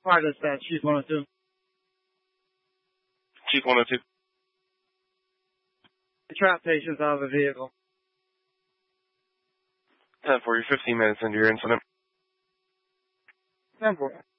Fire dispatch, Chief 102. Chief 102. The trapped patient's out of the vehicle. 10-4, you're 15 minutes into your incident. 10-4.